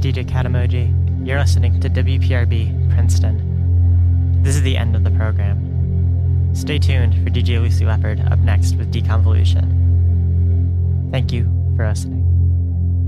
DJ Katamoji. You're listening to WPRB Princeton. This is the end of the program. Stay tuned for DJ Lucy Leopard up next with Deconvolution. Thank you for listening.